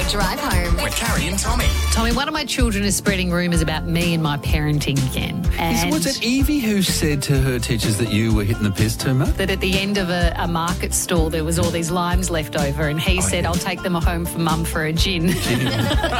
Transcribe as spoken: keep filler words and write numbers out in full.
Drive Home with Carrie and Tommy. Tommy, one of my children is spreading rumours about me and my parenting again. And Was it Evie who said to her teachers that you were hitting the piss too much? that at the end of a, a market stall there was all these limes left over, and he Oh, said, yeah. I'll take them home for mum for a gin.